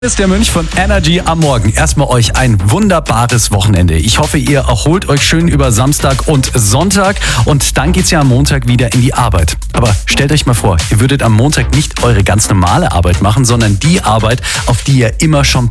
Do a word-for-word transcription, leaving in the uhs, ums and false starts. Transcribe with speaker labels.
Speaker 1: Ist der Mönch von Energy am Morgen. Erstmal euch ein wunderbares Wochenende. Ich hoffe, ihr erholt euch schön über Samstag und Sonntag und dann geht's ja am Montag wieder in die Arbeit. Aber stellt euch mal vor, ihr würdet am Montag nicht eure ganz normale Arbeit machen, sondern die Arbeit, auf die ihr immer schon